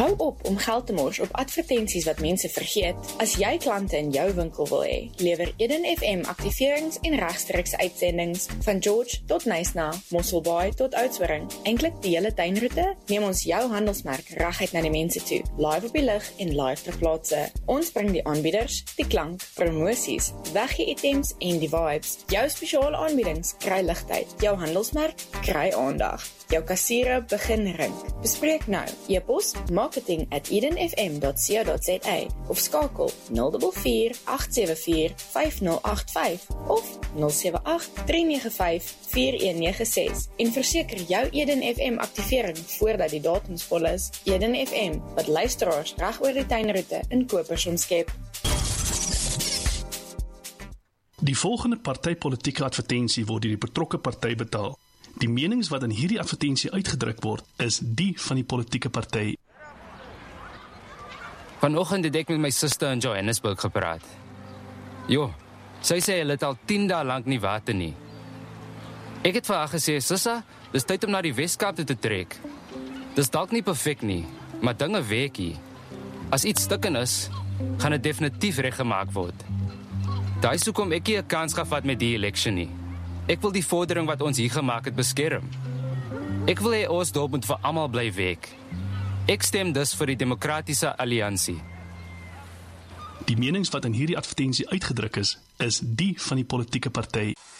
Hou op om geld te mors op advertensies wat mense vergeet. As jy klante in jou winkel wil hê, lewer Eden FM aktiverings en regstreekse uitsendings van George tot Nysna, Mosselbaai tot Oudtshoorn. Eintlik die hele tuinroete neem ons jou handelsmerk reguit na die mense toe, live op die lig en live ter plaatse. Ons bring die aanbieders, die klank, promosies, weggee items en die vibes. Jou spesiale aanbiedings kry ligtheid, jou handelsmerk kry aandag. Jou kassiere begin rink. Bespreek nou. E-pos marketing@edenfm.co.za of skakel 044 874 5085 of 078 395 4196 en verseker jou Eden FM aktivering voordat die datums vol is. Eden FM, wat luisteraars reg oor die tuinroete in kopers omskep. Die volgende partypolitieke advertensie word deur die betrokke party betaal. Die menings wat in hierdie advertensie uitgedruk word, is die van die politieke party. Vanoggend het ek met my suster in Johannesburg gepraat. Sy sê hulle het al 10 dae lank nie water nie. Ek het vir haar gesê, Sissa, dis tyd om na die Weskaap te trek. Dis dalk nie perfek nie, maar dinge werk hier. As iets stukken is, gaan dit definitief reggemaak word. Daai is hoekom ek nie 'n kans gehad met die election nie. Ek wil die vordering wat ons hier gemaak het beskerm. Ek wil hê ons dorp moet vir almal bly werk. Ek stem dus vir die Demokratiese Alliansie. Die menings wat in hierdie advertensie uitgedruk is die van die politieke party.